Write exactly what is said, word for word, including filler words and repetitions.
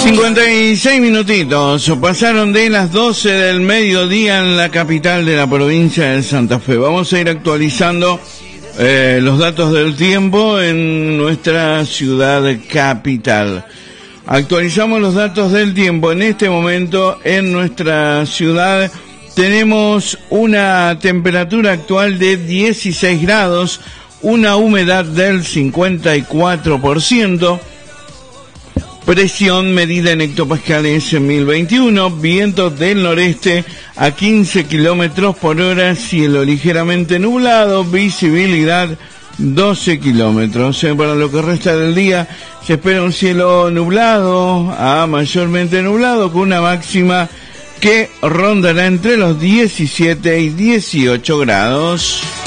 cincuenta y seis minutitos pasaron de las doce del mediodía en la capital de la provincia de Santa Fe. Vamos a ir actualizando eh, los datos del tiempo en nuestra ciudad capital. Actualizamos los datos del tiempo. En este momento en nuestra ciudad tenemos una temperatura actual de dieciséis grados, una humedad del cincuenta y cuatro por ciento, presión medida en hectopascales en mil veintiuno, viento del noreste a quince kilómetros por hora, cielo ligeramente nublado, visibilidad doce kilómetros. Eh, para lo que resta del día se espera un cielo nublado a mayormente nublado con una máxima que rondará entre los diecisiete y dieciocho grados.